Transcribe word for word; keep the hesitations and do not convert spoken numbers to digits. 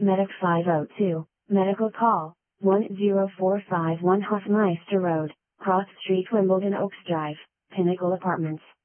Medic five oh two, medical call, one zero four five one Hofmeister Road, Cross Street, Wimbledon Oaks Drive, Pinnacle Apartments.